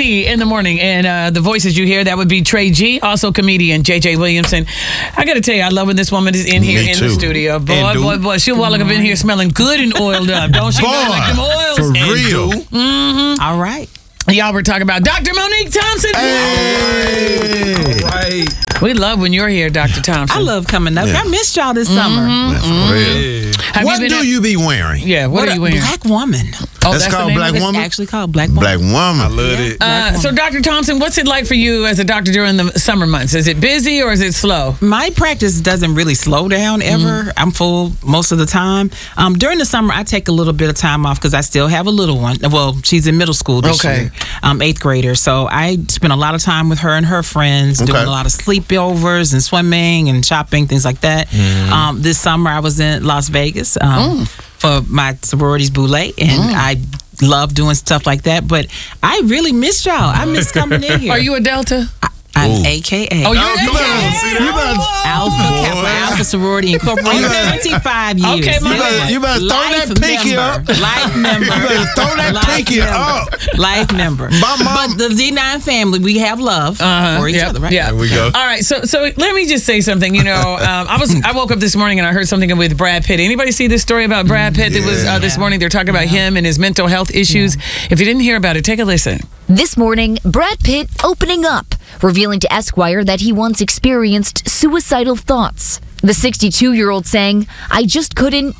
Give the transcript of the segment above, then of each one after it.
me in the morning. And the voices you hear, that would be Trey G, also comedian JJ Williamson. I got to tell you, I love when this woman is in here in the studio. Boy, she'll walk up in here smelling good and oiled up. Don't she? Like them oils. For real. Mm-hmm. All right. Y'all were talking about Dr. Monique Thompson. Hey. All right. We love when you're here, Dr. Thompson. I love coming up. I missed y'all this summer. That's for real. What do you be wearing? Yeah, what are you wearing? Black woman. Oh, that's called Black Woman? It's actually called Black Woman. Black Woman. I love it. So, Dr. Thompson, what's it like for you as a doctor during the summer months? Is it busy or is it slow? My practice doesn't really slow down ever. I'm full most of the time. During the summer, I take a little bit of time off because I still have a little one. Well, she's in middle school this year, 8th grader. So I spend a lot of time with her and her friends, doing a lot of sleepovers and swimming and shopping, things like that. This summer, I was in Las Vegas for my sorority's boule, and I love doing stuff like that. But I really miss y'all. I miss coming in here. Are you a Delta? I'm AKA. Oh, you're AKA. Alpha Kappa, Alpha Sorority Incorporated, 25 years. Okay, you better throw that pinky up. Life member. You better throw that pinky up. Life member. My mom. But the D9 family, we have love for each other, right? Yeah, There we go. All right, so let me just say something. You know, I woke up this morning and I heard something with Brad Pitt. Anybody see this story about Brad Pitt? That was this morning. They're talking about him and his mental health issues. If you didn't hear about it, take a listen. This morning, Brad Pitt opening up, revealing to Esquire that he once experienced suicidal thoughts. The 62-year-old saying, "I just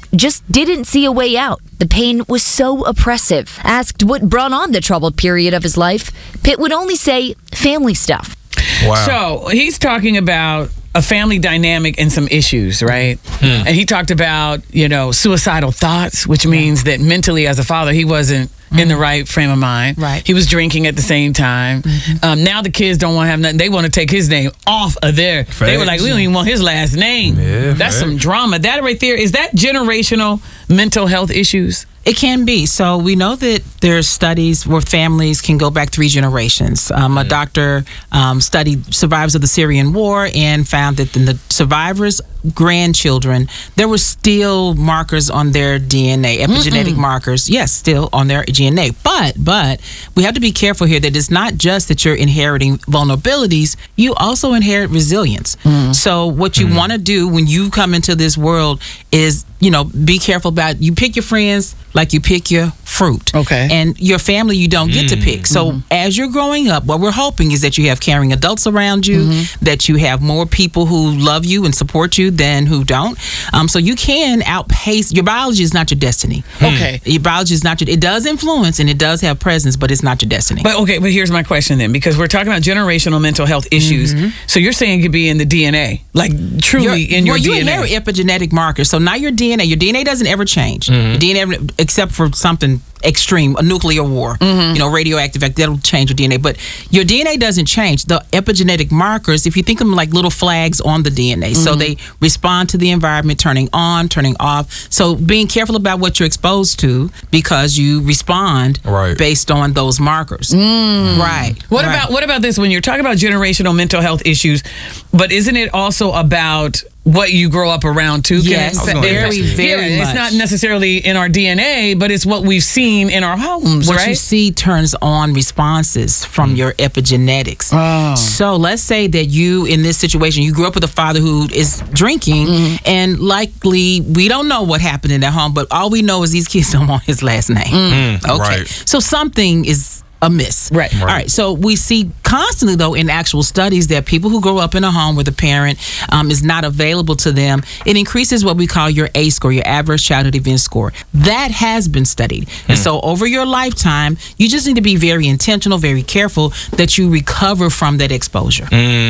didn't see a way out. The pain was so oppressive." Asked what brought on the troubled period of his life, Pitt would only say family stuff. Wow. So he's talking about a family dynamic and some issues, right? And he talked about, suicidal thoughts, which means that mentally as a father, he wasn't in the right frame of mind. Right. He was drinking at the same time. Now the kids don't want to have nothing. They want to take his name off of there. They were like, we don't even want his last name. Yeah, that's some drama. That right there, is that generational mental health issues? It can be. So we know that there's studies where families can go back 3 generations. A doctor studied survivors of the Syrian war and found that in the survivors' grandchildren, there were still markers on their DNA, epigenetic markers. Yes, still on their DNA. But we have to be careful here that it's not just that you're inheriting vulnerabilities, you also inherit resilience. So what you want to do when you come into this world is, be careful about, you pick your friends like you pick your fruit. Okay. And your family you don't get to pick. So as you're growing up, what we're hoping is that you have caring adults around you, that you have more people who love you and support you than who don't. So you can outpace, your biology is not your destiny. Okay. Your biology is not it does influence and it does have presence, but it's not your destiny. But here's my question then, because we're talking about generational mental health issues. So you're saying it could be in the DNA, like truly in your DNA. You inherit epigenetic markers. So not your DNA. Your DNA doesn't ever change. Your DNA, except for something extreme, a nuclear war, radioactive, that'll change your DNA. But your DNA doesn't change. The epigenetic markers, if you think of them like little flags on the DNA, so they respond to the environment, turning on, turning off. So being careful about what you're exposed to because you respond based on those markers. Right. What about this? When you're talking about generational mental health issues, but isn't it also about what you grow up around too? Yes, very much. It's not necessarily in our DNA, but it's what we've seen in our homes, what right? you see turns on responses from your epigenetics. So let's say that you, in this situation, you grew up with a father who is drinking, and likely, we don't know what happened in that home, but all we know is these kids don't want his last name. Okay. So something is amiss. Right. All right. So we see constantly, though, in actual studies that people who grow up in a home where the parent is not available to them, it increases what we call your ACE score, your Adverse Childhood Event Score. That has been studied. And so over your lifetime, you just need to be very intentional, very careful that you recover from that exposure.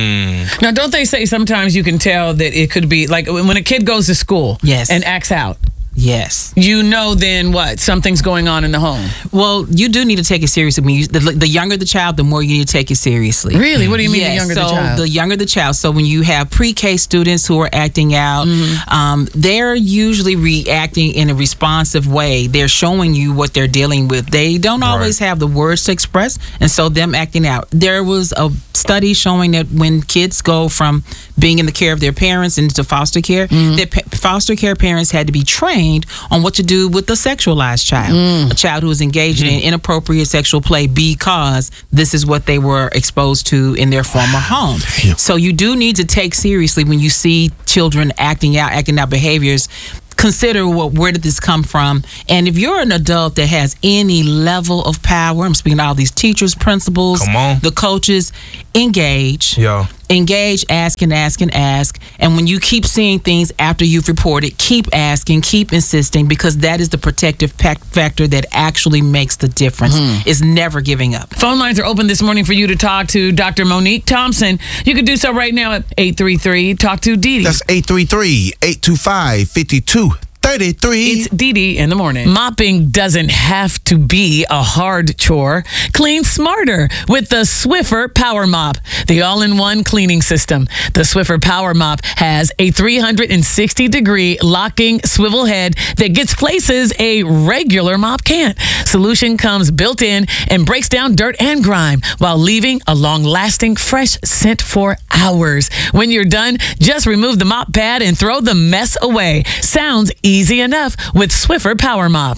Now, don't they say sometimes you can tell that it could be like when a kid goes to school and acts out? Yes. Then what? Something's going on in the home. Well, you do need to take it seriously. The younger the child, the more you need to take it seriously. Really? What do you mean the younger the child? The younger the child. So when you have pre-K students who are acting out, they're usually reacting in a responsive way. They're showing you what they're dealing with. They don't always have the words to express, and so them acting out. There was a study showing that when kids go from being in the care of their parents into foster care, their foster care parents had to be trained trained on what to do with a sexualized child, a child who is engaged in inappropriate sexual play because this is what they were exposed to in their former home. So you do need to take seriously when you see children acting out behaviors. Consider where did this come from, and if you're an adult that has any level of power, I'm speaking to all these teachers, principals, the coaches, engage. Engage, ask, and when you keep seeing things after you've reported, keep asking, keep insisting, because that is the protective factor that actually makes the difference. Is never giving up. Phone lines are open this morning for you to talk to Dr. Monique Thompson. You can do so right now at 833 Talk to Dee Dee. That's 833-825-5233. It's Dee Dee in the morning. Mopping doesn't have to be a hard chore. Clean smarter with the Swiffer Power Mop, the all-in-one cleaning system. The Swiffer Power Mop has a 360-degree locking swivel head that gets places a regular mop can't. Solution comes built in and breaks down dirt and grime while leaving a long-lasting fresh scent for hours. When you're done, just remove the mop pad and throw the mess away. Sounds easy enough with Swiffer Power Mop.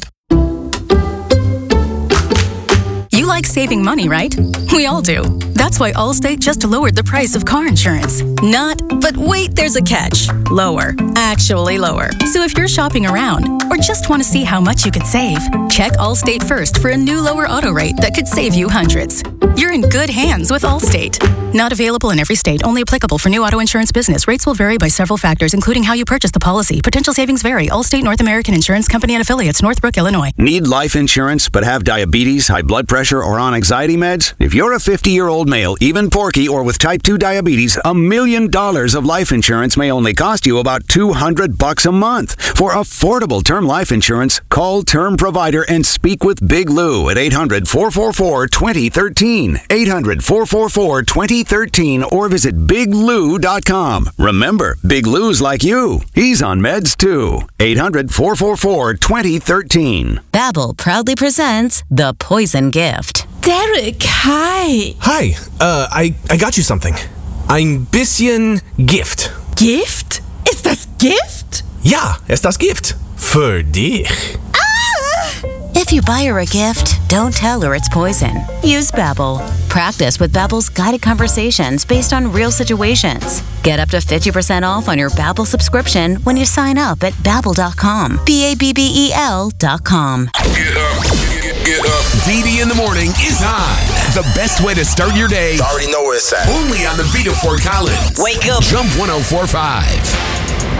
You like saving money, right? We all do. That's why Allstate just lowered the price of car insurance. But wait, there's a catch. Lower. Actually lower. So if you're shopping around or just want to see how much you could save, check Allstate first for a new lower auto rate that could save you hundreds. You're in good hands with Allstate. Not available in every state. Only applicable for new auto insurance business. Rates will vary by several factors, including how you purchase the policy. Potential savings vary. Allstate North American Insurance Company and affiliates, Northbrook, Illinois. Need life insurance but have diabetes, high blood pressure, or on anxiety meds? If you're a 50-year-old male, even porky, or with type 2 diabetes, $1 million of life insurance may only cost you about $200 a month. For affordable term life insurance, call Term Provider and speak with Big Lou at 800-444-2013. 800-444-2013 or visit biglou.com. Remember, Big Lou's like you. He's on meds too. 800-444-2013. Babbel proudly presents The Poison Gift. Derek, hi. Hi, I got you something. Ein bisschen Gift. Gift? Ist das Gift? Ja, ist das Gift. Für dich. If you buy her a gift, don't tell her it's poison. Use Babbel. Practice with Babbel's guided conversations based on real situations. Get up to 50% off on your Babbel subscription when you sign up at Babbel.com. Babbel.com. Get up. Dee Dee in the morning is on. The best way to start your day. I already know where it's at. Only on the Beat of Fort Collins. Wake up. Jump 104.5.